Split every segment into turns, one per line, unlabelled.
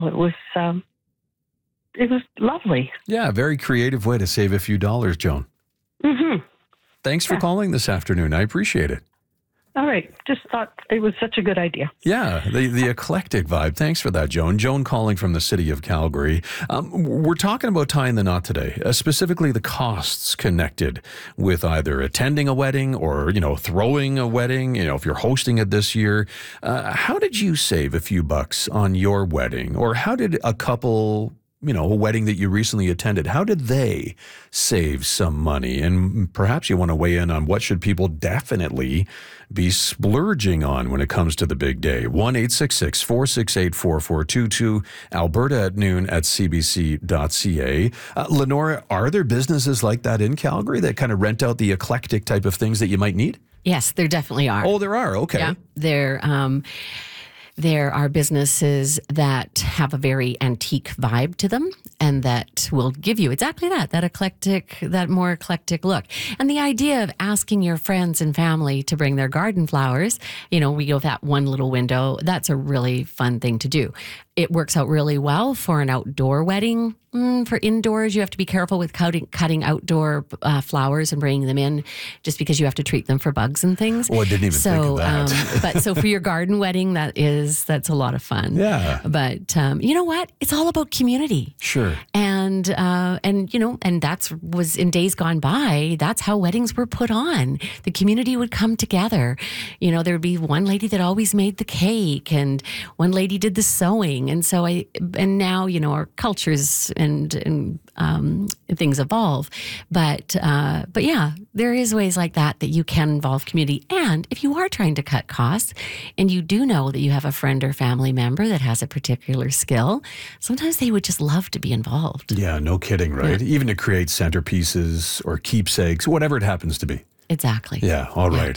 It was lovely.
Yeah, a very creative way to save a few dollars, Joan.
Mm-hmm.
Thanks for calling this afternoon. I appreciate it.
All right. Just thought it was such a good idea.
Yeah, the eclectic vibe. Thanks for that, Joan. Joan calling from the city of Calgary. We're talking about tying the knot today, specifically the costs connected with either attending a wedding or, throwing a wedding, if you're hosting it this year. How did you save a few bucks on your wedding? Or how did a couple, a wedding that you recently attended, how did they save some money? And perhaps you want to weigh in on what should people definitely be splurging on when it comes to the big day. 1-866-468-4422, Alberta at noon at cbc.ca. Lenora, are there businesses like that in Calgary that kind of rent out the eclectic type of things that you might need?
Yes, there definitely are.
Oh, there are. Okay.
Yeah, there are businesses that have a very antique vibe to them and that will give you exactly that more eclectic look. And the idea of asking your friends and family to bring their garden flowers, we go that one little window, that's a really fun thing to do. It works out really well for an outdoor wedding. For indoors, you have to be careful with cutting outdoor flowers and bringing them in just because you have to treat them for bugs and things.
Oh, I didn't even think of that.
But so for your garden wedding, that's a lot of fun.
Yeah.
But you know what? It's all about community.
Sure.
And that's was in days gone by, that's how weddings were put on. The community would come together. There would be one lady that always made the cake and one lady did the sewing. And so now, our cultures and things evolve. But yeah, there is ways like that you can involve community. And if you are trying to cut costs and you do know that you have a friend or family member that has a particular skill, sometimes they would just love to be involved.
Yeah, no kidding, right? Yeah. Even to create centerpieces or keepsakes, whatever it happens to be.
Exactly.
Yeah, all right.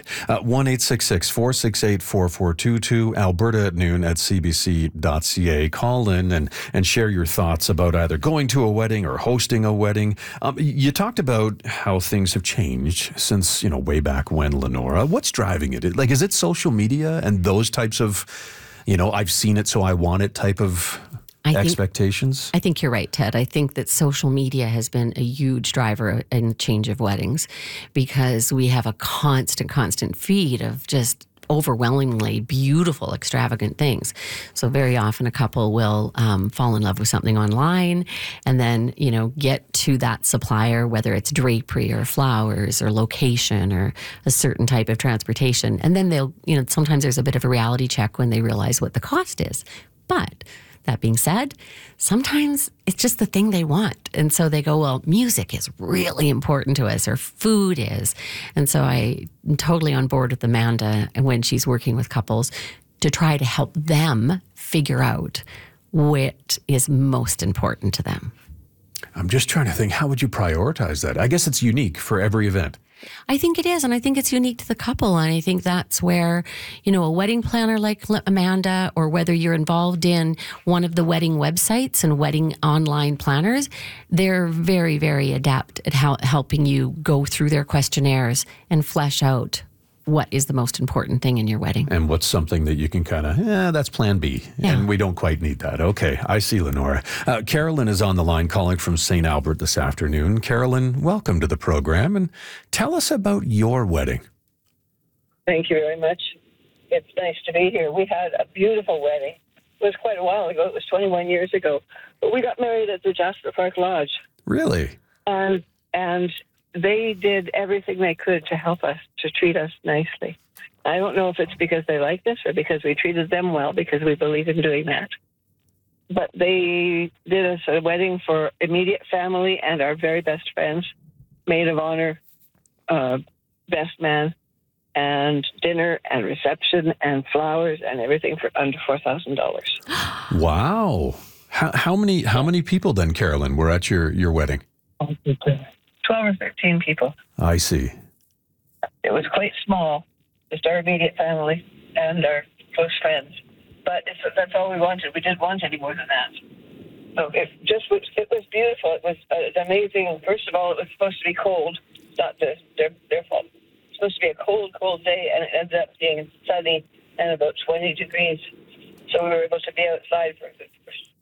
1-866-468-4422, Alberta at noon at cbc.ca. Call in and share your thoughts about either going to a wedding or hosting a wedding. You talked about how things have changed since, way back when, Lenora. What's driving it? Is it social media and those types of, I've seen it so I want it type of expectations?
I think you're right, Ted. I think that social media has been a huge driver in the change of weddings because we have a constant feed of just overwhelmingly beautiful, extravagant things. So very often a couple will fall in love with something online and then, get to that supplier, whether it's drapery or flowers or location or a certain type of transportation. And then they'll, sometimes there's a bit of a reality check when they realize what the cost is. But that being said, sometimes it's just the thing they want. And so they go, well, music is really important to us or food is. And so I'm totally on board with Amanda and when she's working with couples to try to help them figure out what is most important to them.
I'm just trying to think, how would you prioritize that? I guess it's unique for every event.
I think it is, and I think it's unique to the couple, and I think that's where, a wedding planner like Amanda, or whether you're involved in one of the wedding websites and wedding online planners, they're very, very adept at helping you go through their questionnaires and flesh out what is the most important thing in your wedding.
And what's something that you can kind of, that's plan B. Yeah. And we don't quite need that. Okay, I see, Lenora. Carolyn is on the line calling from St. Albert this afternoon. Carolyn, welcome to the program and tell us about your wedding.
Thank you very much. It's nice to be here. We had a beautiful wedding. It was quite a while ago. It was 21 years ago. But we got married at the Jasper Park Lodge.
Really?
And they did everything they could to help us, to treat us nicely. I don't know if it's because they liked us or because we treated them well, because we believe in doing that. But they did us a wedding for immediate family and our very best friends, maid of honor, best man, and dinner and reception and flowers and everything for under $4,000.
Wow. How many people then, Carolyn, were at your wedding?
12 or 13 people.
I see.
It was quite small, just our immediate family and our close friends. But that's all we wanted. We didn't want any more than that. So it was beautiful. It was amazing. First of all, it was supposed to be cold. It's not their fault. It's supposed to be a cold day, and it ended up being sunny and about 20 degrees. So we were able to be outside for